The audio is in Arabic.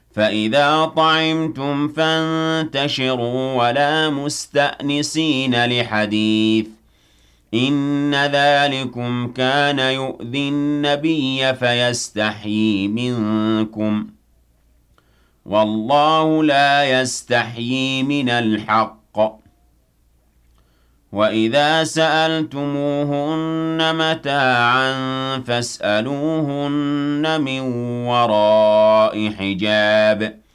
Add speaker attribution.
Speaker 1: فإذا طعمتم فانتشروا ولا مستأنسين لحديث إن ذلكم كان يؤذي النبي فيستحيي منكم والله لا يستحيي من الحق وإذا سألتموهن متاعا فاسألوهن من وراء حجاب